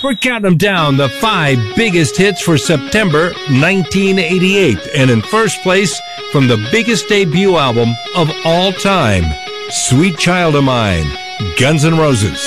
We're counting them down, the 5 biggest hits for September 1988. And in first place, from the biggest debut album of all time, Sweet Child of Mine, Guns N' Roses.